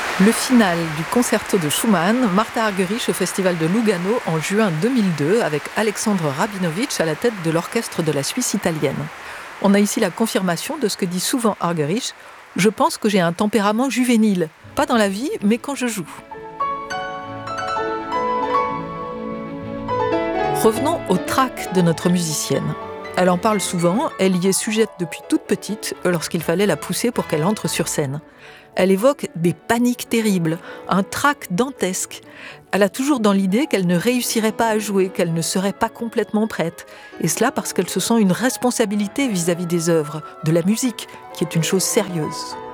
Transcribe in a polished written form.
Le final du concerto de Schumann, Martha Argerich au Festival de Lugano en juin 2002 avec Alexandre Rabinowitsch à la tête de l'orchestre de la Suisse italienne. On a ici la confirmation de ce que dit souvent Argerich. Je pense que j'ai un tempérament juvénile, pas dans la vie, mais quand je joue. Revenons au trac de notre musicienne. Elle en parle souvent, elle y est sujette depuis toute petite lorsqu'il fallait la pousser pour qu'elle entre sur scène. Elle évoque des paniques terribles, un trac dantesque. Elle a toujours dans l'idée qu'elle ne réussirait pas à jouer, qu'elle ne serait pas complètement prête. Et cela parce qu'elle se sent une responsabilité vis-à-vis des œuvres, de la musique, qui est une chose sérieuse.